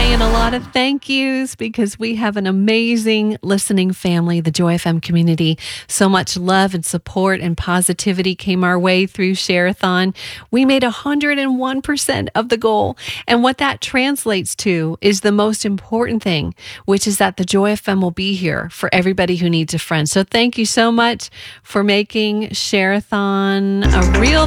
saying a lot of thank yous because we have an amazing listening family, the Joy FM community. So much love and support and positivity came our way through Share-a-thon. We made 101% of the goal. And what that translates to is the most important thing, which is that the Joy FM will be here for everybody who needs a friend. So thank you so much for making Share-a-thon a real